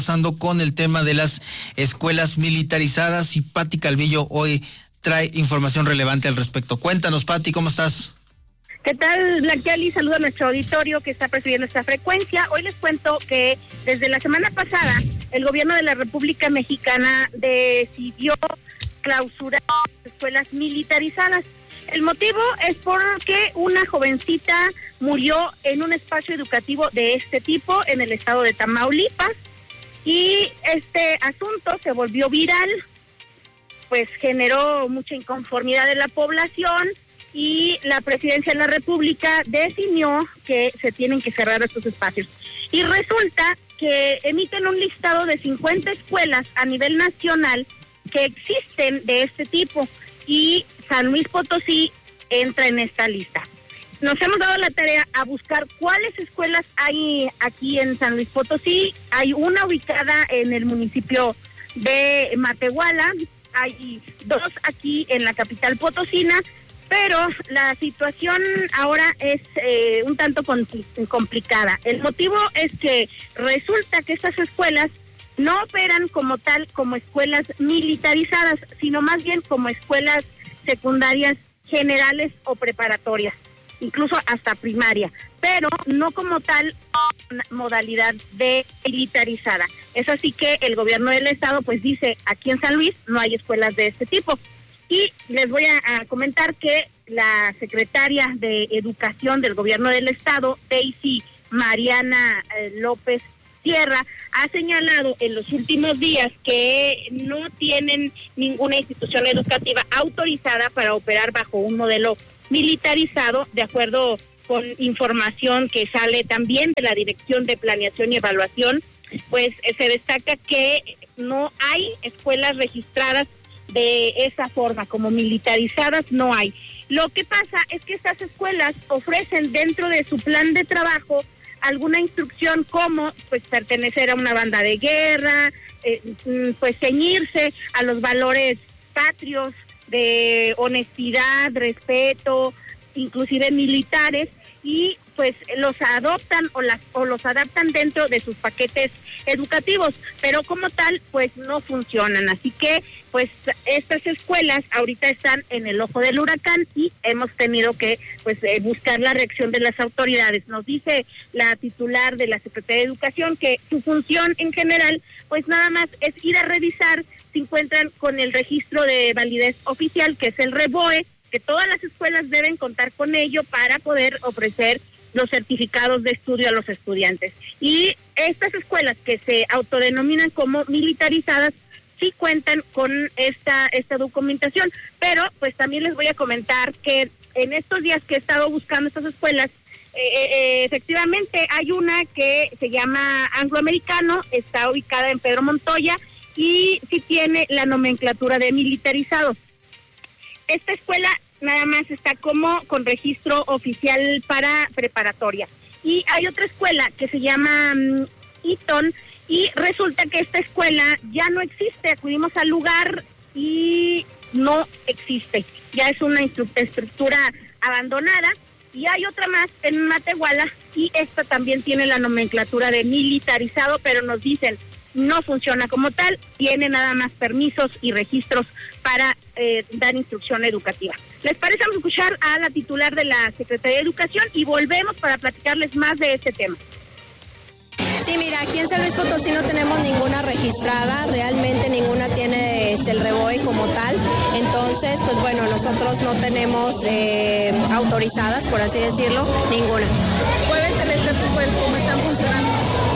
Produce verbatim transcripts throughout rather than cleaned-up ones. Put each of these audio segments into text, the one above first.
Pasando con el tema de las escuelas militarizadas, y Pati Calvillo hoy trae información relevante al respecto. Cuéntanos, Pati, ¿cómo estás? ¿Qué tal, Blanqueli? Saludo a nuestro auditorio que está presidiendo esta frecuencia. Hoy les cuento que desde la semana pasada el gobierno de la República Mexicana decidió clausurar las escuelas militarizadas. El motivo es porque una jovencita murió en un espacio educativo de este tipo en el estado de Tamaulipas, y este asunto se volvió viral, pues generó mucha inconformidad de la población, y la Presidencia de la República definió que se tienen que cerrar estos espacios. Y resulta que emiten un listado de cincuenta escuelas a nivel nacional que existen de este tipo, y San Luis Potosí entra en esta lista. Nos hemos dado la tarea a buscar cuáles escuelas hay aquí en San Luis Potosí. Hay una ubicada en el municipio de Matehuala, hay dos aquí en la capital potosina, pero la situación ahora es eh, un tanto compl- complicada. El motivo es que resulta que estas escuelas no operan como tal, como escuelas militarizadas, sino más bien como escuelas secundarias generales o preparatorias, incluso hasta primaria, pero no como tal modalidad de militarizada. Es así que el gobierno del estado pues dice, aquí en San Luis no hay escuelas de este tipo. Y les voy a, a comentar que la secretaria de Educación del gobierno del estado, Daisy Mariana eh, López Sierra, ha señalado en los últimos días que no tienen ninguna institución educativa autorizada para operar bajo un modelo militarizado, de acuerdo con información que sale también de la Dirección de Planeación y Evaluación. Pues eh, se destaca que no hay escuelas registradas de esa forma, como militarizadas no hay. Lo que pasa es que estas escuelas ofrecen dentro de su plan de trabajo alguna instrucción como pues pertenecer a una banda de guerra, eh, pues ceñirse a los valores patrios de honestidad, respeto, inclusive militares, y pues los adoptan o las o los adaptan dentro de sus paquetes educativos, pero como tal pues no funcionan. Así que pues estas escuelas ahorita están en el ojo del huracán y hemos tenido que pues eh, buscar la reacción de las autoridades. Nos dice la titular de la Secretaría de Educación que su función en general pues nada más es ir a revisar si encuentran con el registro de validez oficial, que es el REBOE, que todas las escuelas deben contar con ello para poder ofrecer los certificados de estudio a los estudiantes. Y estas escuelas que se autodenominan como militarizadas sí cuentan con esta esta documentación, pero pues también les voy a comentar que en estos días que he estado buscando estas escuelas, eh, eh, efectivamente hay una que se llama Angloamericano, está ubicada en Pedro Montoya y sí tiene la nomenclatura de militarizado. Esta escuela nada más está como con registro oficial para preparatoria. Y hay otra escuela que se llama um, Eaton, y resulta que esta escuela ya no existe. Acudimos al lugar y no existe. Ya es una estructura abandonada. Y hay otra más en Matehuala, y esta también tiene la nomenclatura de militarizado, pero nos dicen no funciona como tal, tiene nada más permisos y registros para eh, dar instrucción educativa. ¿Les parece? Vamos a escuchar a la titular de la Secretaría de Educación y volvemos para platicarles más de este tema. Sí, mira, aquí en San Luis Potosí no tenemos ninguna registrada, realmente ninguna tiene este, el REBOE como tal, entonces, pues bueno, nosotros no tenemos eh, autorizadas, por así decirlo, ninguna. ¿Cuál es el estatus, pues, cómo están funcionando?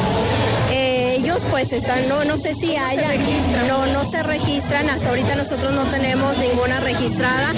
Eh, ellos pues están, no no sé si haya, no, no se registran, hasta ahorita nosotros no tenemos ninguna registrada.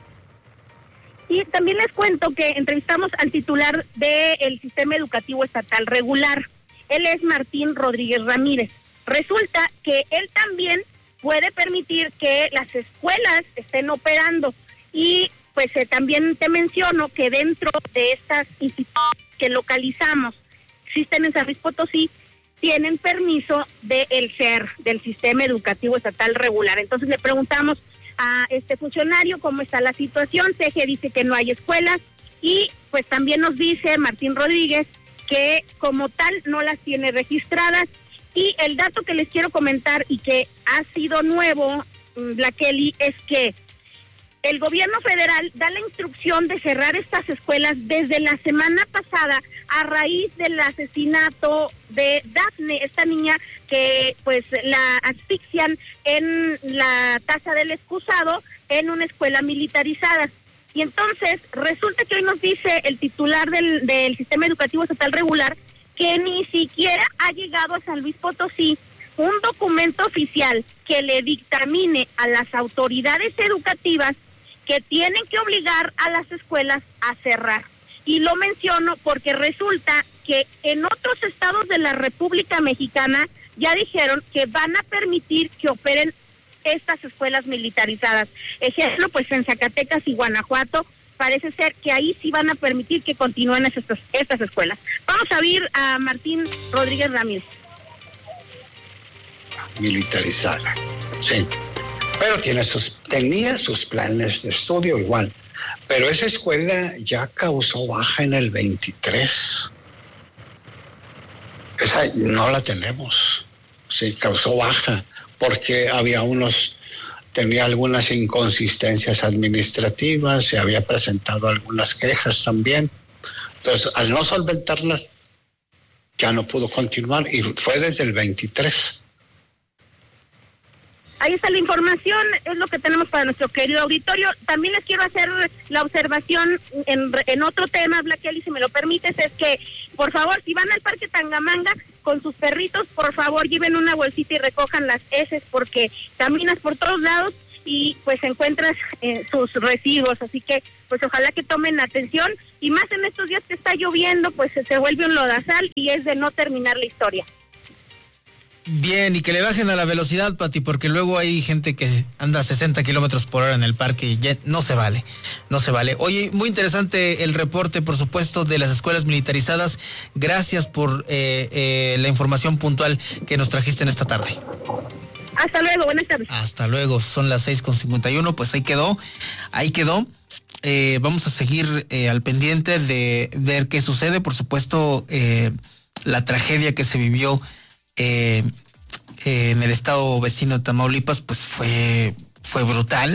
Y también les cuento que entrevistamos al titular del Sistema Educativo Estatal Regular. Él es Martín Rodríguez Ramírez. Resulta que él también puede permitir que las escuelas estén operando. Y pues eh, también te menciono que dentro de estas instituciones que localizamos, existen en San Luis Potosí, tienen permiso del C E R, del Sistema Educativo Estatal Regular. Entonces le preguntamos a este funcionario cómo está la situación. C E G dice que no hay escuelas, y pues también nos dice Martín Rodríguez que como tal no las tiene registradas, Y el dato que les quiero comentar y que ha sido nuevo, Black Kelly, es que el gobierno federal da la instrucción de cerrar estas escuelas desde la semana pasada a raíz del asesinato de Dafne, esta niña que pues la asfixian en la taza del excusado en una escuela militarizada. Y entonces resulta que hoy nos dice el titular del, del Sistema Educativo Estatal Regular que ni siquiera ha llegado a San Luis Potosí un documento oficial que le dictamine a las autoridades educativas que tienen que obligar a las escuelas a cerrar. Y lo menciono porque resulta que en otros estados de la República Mexicana ya dijeron que van a permitir que operen estas escuelas militarizadas. Ejemplo, pues en Zacatecas y Guanajuato, parece ser que ahí sí van a permitir que continúen estas, estas escuelas. Vamos a oír a Martín Rodríguez Ramírez. Militarizada, sí. Pero tiene sus, tenía sus planes de estudio igual. Pero esa escuela ya causó baja en el veintitrés. Esa no la tenemos. Sí, causó baja porque había unos, tenía algunas inconsistencias administrativas, se había presentado algunas quejas también. Entonces, al no solventarlas, ya no pudo continuar y fue desde el veintitrés. Ahí está la información, es lo que tenemos para nuestro querido auditorio. También les quiero hacer la observación en, en otro tema, Black Kelly, si me lo permites, es que, por favor, si van al Parque Tangamanga con sus perritos, por favor, lleven una bolsita y recojan las heces, porque caminas por todos lados y pues encuentras eh, sus residuos. Así que, pues ojalá que tomen atención, y más en estos días que está lloviendo, pues se vuelve un lodazal y es de no terminar la historia. Bien, y que le bajen a la velocidad, Pati, porque luego hay gente que anda a sesenta kilómetros por hora en el parque y ya no se vale, no se vale. Oye, muy interesante el reporte, por supuesto, de las escuelas militarizadas. Gracias por eh, eh, la información puntual que nos trajiste en esta tarde. Hasta luego, buenas tardes. Hasta luego, son las seis con cincuenta y uno, pues ahí quedó, ahí quedó. Eh, vamos a seguir eh, al pendiente de ver qué sucede. Por supuesto, eh, la tragedia que se vivió Eh, eh, en el estado vecino de Tamaulipas, pues fue, fue brutal.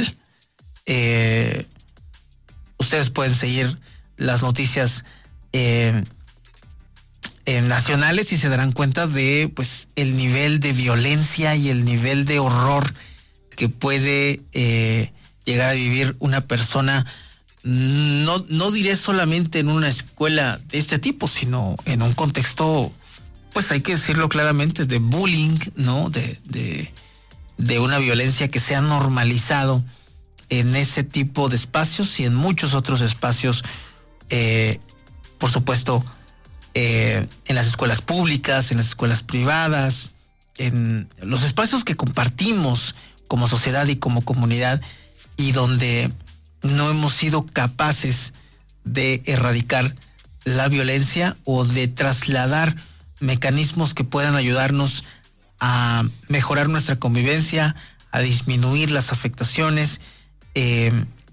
Eh, ustedes pueden seguir las noticias eh, eh, nacionales y se darán cuenta de pues el nivel de violencia y el nivel de horror que puede eh, llegar a vivir una persona. No, no diré solamente en una escuela de este tipo, sino en un contexto, pues hay que decirlo claramente, de bullying, ¿no? De, de, de una violencia que se ha normalizado en ese tipo de espacios y en muchos otros espacios, eh, por supuesto, eh, en las escuelas públicas, en las escuelas privadas, en los espacios que compartimos como sociedad y como comunidad, y donde no hemos sido capaces de erradicar la violencia o de trasladar mecanismos que puedan ayudarnos a mejorar nuestra convivencia, a disminuir las afectaciones eh,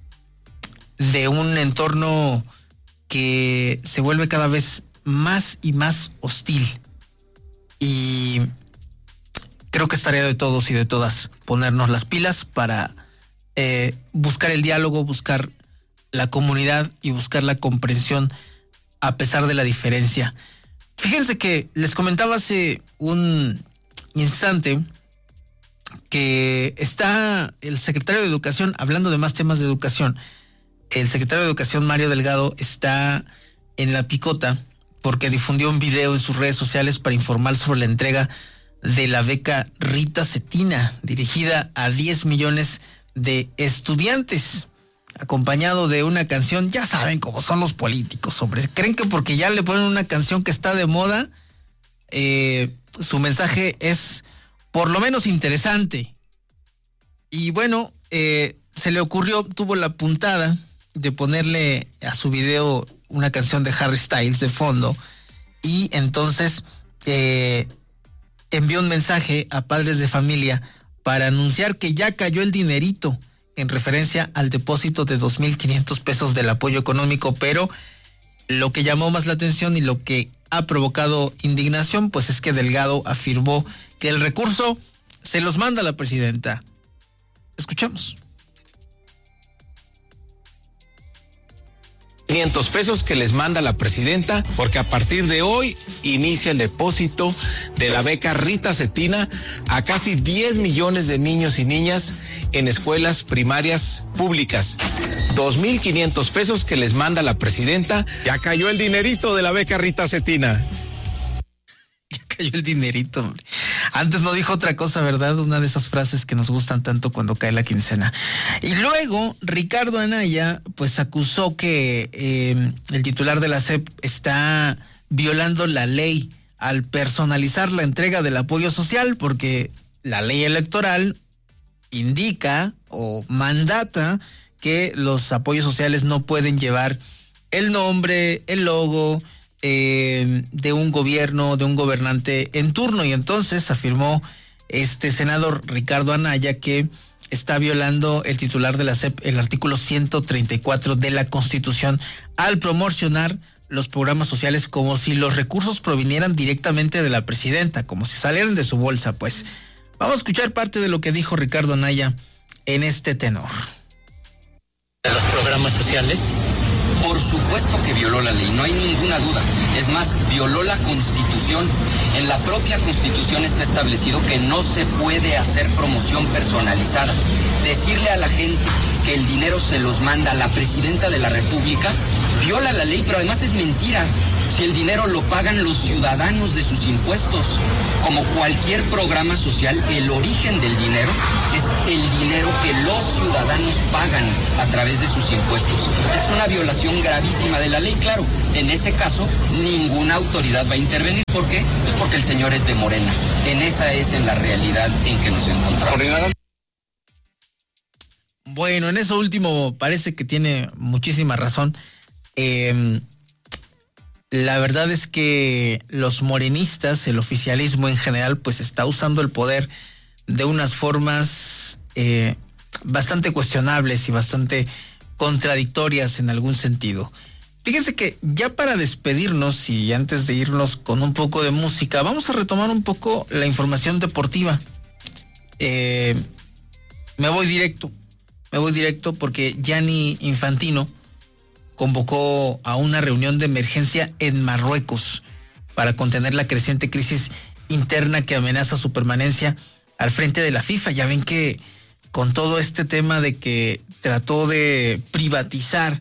de un entorno que se vuelve cada vez más y más hostil. Y creo que es tarea de todos y de todas ponernos las pilas para eh, buscar el diálogo, buscar la comunidad y buscar la comprensión a pesar de la diferencia. Fíjense que les comentaba hace un instante que está el secretario de Educación, hablando de más temas de educación, el secretario de Educación, Mario Delgado, está en la picota porque difundió un video en sus redes sociales para informar sobre la entrega de la beca Rita Cetina, dirigida a diez millones de estudiantes, acompañado de una canción. Ya saben cómo son los políticos, hombre. Creen que porque ya le ponen una canción que está de moda, eh, su mensaje es por lo menos interesante. Y bueno, eh, se le ocurrió, tuvo la puntada de ponerle a su video una canción de Harry Styles de fondo, y entonces eh, envió un mensaje a padres de familia para anunciar que ya cayó el dinerito, en referencia al depósito de dos mil quinientos pesos del apoyo económico. Pero lo que llamó más la atención y lo que ha provocado indignación, pues es que Delgado afirmó que el recurso se los manda la presidenta. Escuchamos. quinientos pesos que les manda la presidenta, porque a partir de hoy inicia el depósito de la beca Rita Cetina a casi diez millones de niños y niñas en escuelas primarias públicas. dos mil quinientos pesos que les manda la presidenta. Ya cayó el dinerito de la beca Rita Cetina. Ya cayó el dinerito, hombre. Antes no dijo otra cosa, ¿verdad? Una de esas frases que nos gustan tanto cuando cae la quincena. Y luego, Ricardo Anaya, pues acusó que eh, el titular de la S E P está violando la ley al personalizar la entrega del apoyo social, porque la ley electoral indica o mandata que los apoyos sociales no pueden llevar el nombre, el logo, Eh, de un gobierno, de un gobernante en turno. Y entonces afirmó este senador Ricardo Anaya que está violando el titular de la S E P el artículo ciento treinta y cuatro de la Constitución al promocionar los programas sociales como si los recursos provinieran directamente de la presidenta, como si salieran de su bolsa. Pues vamos a escuchar parte de lo que dijo Ricardo Anaya en este tenor. De los programas sociales, por supuesto que violó la ley, no hay ninguna duda. Es más, violó la Constitución. En la propia Constitución está establecido que no se puede hacer promoción personalizada. Decirle a la gente que el dinero se los manda la presidenta de la República viola la ley, pero además es mentira. Si el dinero lo pagan los ciudadanos de sus impuestos, como cualquier programa social, el origen del dinero es el dinero que los ciudadanos pagan a través de sus impuestos. Es una violación gravísima de la ley, claro. En ese caso, ninguna autoridad va a intervenir. ¿Por qué? Pues porque el señor es de Morena. En esa es en la realidad en que nos encontramos. Bueno, en eso último parece que tiene muchísima razón. Eh, la verdad es que los morenistas, el oficialismo en general, pues está usando el poder de unas formas eh, bastante cuestionables y bastante contradictorias en algún sentido. Fíjense que ya para despedirnos y antes de irnos con un poco de música, vamos a retomar un poco la información deportiva. Eh, me voy directo, me voy directo porque Gianni Infantino convocó a una reunión de emergencia en Marruecos para contener la creciente crisis interna que amenaza su permanencia al frente de la FIFA. Ya ven que con todo este tema de que trató de privatizar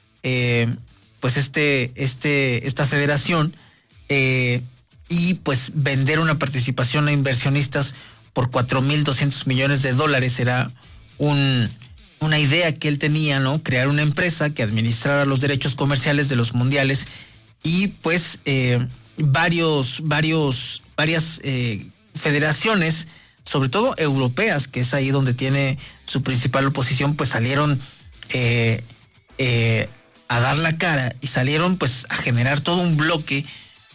eh, pues este, este, esta federación eh, y pues vender una participación a inversionistas por cuatro mil doscientos millones de dólares era un... una idea que él tenía, ¿no? Crear una empresa que administrara los derechos comerciales de los mundiales y pues eh, varios, varios, varias eh, federaciones, sobre todo europeas, que es ahí donde tiene su principal oposición, pues salieron eh, eh, a dar la cara y salieron pues a generar todo un bloque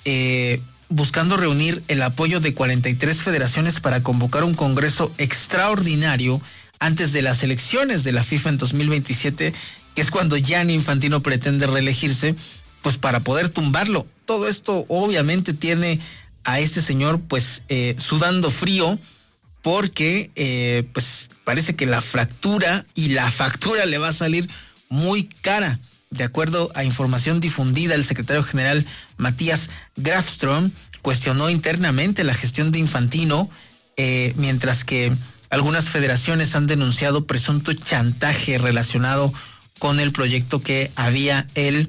eh, buscando reunir el apoyo de cuarenta y tres federaciones para convocar un congreso extraordinario antes de las elecciones de la FIFA en dos mil veintisiete, que es cuando Gianni Infantino pretende reelegirse, pues para poder tumbarlo. Todo esto obviamente tiene a este señor pues eh, sudando frío, porque eh, pues parece que la fractura y la factura le va a salir muy cara. De acuerdo a información difundida, el secretario general Matías Grafström cuestionó internamente la gestión de Infantino, eh, mientras que algunas federaciones han denunciado presunto chantaje relacionado con el proyecto que había él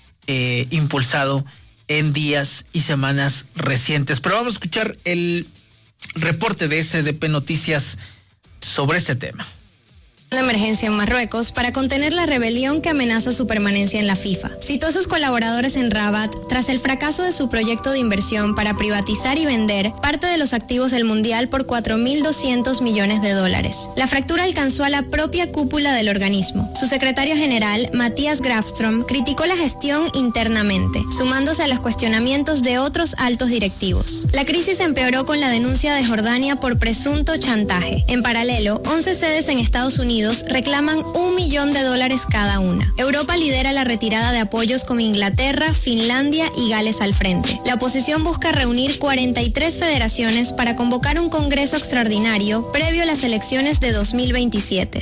eh, impulsado en días y semanas recientes. Pero vamos a escuchar el reporte de S D P Noticias sobre este tema. De emergencia en Marruecos para contener la rebelión que amenaza su permanencia en la FIFA. Citó a sus colaboradores en Rabat tras el fracaso de su proyecto de inversión para privatizar y vender parte de los activos del Mundial por cuatro mil doscientos millones de dólares. La fractura alcanzó a la propia cúpula del organismo. Su secretario general, Matías Grafström, criticó la gestión internamente, sumándose a los cuestionamientos de otros altos directivos. La crisis empeoró con la denuncia de Jordania por presunto chantaje. En paralelo, once sedes en Estados Unidos Unidos reclaman un millón de dólares cada una. Europa lidera la retirada de apoyos con Inglaterra, Finlandia y Gales al frente. La oposición busca reunir cuarenta y tres federaciones para convocar un congreso extraordinario previo a las elecciones de dos mil veintisiete.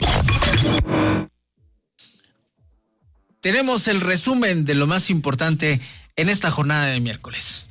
Tenemos el resumen de lo más importante en esta jornada de miércoles.